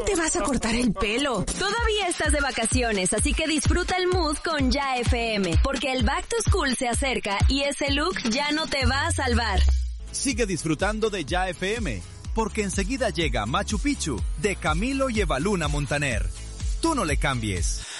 te vas a cortar el pelo? Todavía estás de vacaciones, así que disfruta el mood con Ya FM, porque el Back to School se acerca y ese look ya no te va a salvar. Sigue disfrutando de Ya FM, porque enseguida llega Machu Picchu de Camilo y Evaluna Montaner. Tú no le cambies.